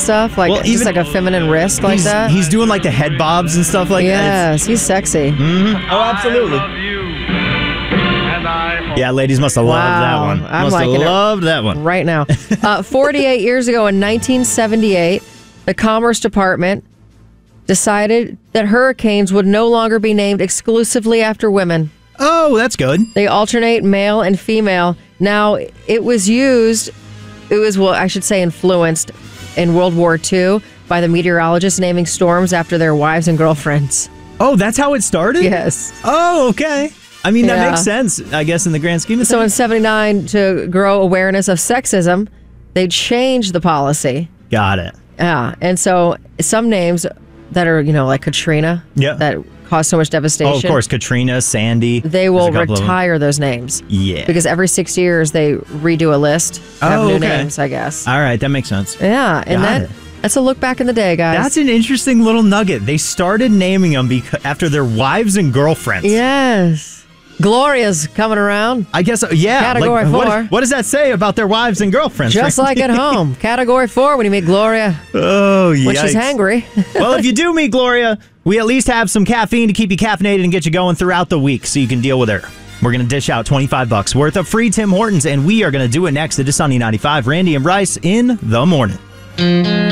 stuff, like Well, just even- like a feminine wrist like that. He's doing like the head bobs and stuff like that. Yes, he's sexy. Oh, absolutely. Yeah, ladies must have loved that Wow, one. I'm Must have liking it. loved that one. Right now. 48 years ago in 1978, the Commerce Department decided that hurricanes would no longer be named exclusively after women. Oh, that's good. They alternate male and female. Now, it was influenced in World War II by the meteorologists naming storms after their wives and girlfriends. Oh, that's how it started? Yes. Oh, okay. I mean, that Yeah. makes sense, I guess, in the grand scheme of So in things. 79, to grow awareness of sexism, they changed the policy. Got it. Yeah. And so some names that are, like Katrina, Yeah. that caused so much devastation. Oh, of course, Katrina, Sandy. They will There's a couple of them. retire those names. Yeah. Because every 6 years they redo a list of new names, I guess. All right, that makes sense. Yeah. And Got it. that's a look back in the day, guys. That's an interesting little nugget. They started naming them after their wives and girlfriends. Yes. Gloria's coming around. I guess, yeah. Category 4. What does that say about their wives and girlfriends? Just like at home. Category 4 when you meet Gloria Oh, when she's yikes. hangry. Well, if you do meet Gloria, we at least have some caffeine to keep you caffeinated and get you going throughout the week so you can deal with her. We're going to dish out $25 worth of free Tim Hortons, and we are going to do it next. It is Sunny 95. Randy and Bryce in the morning.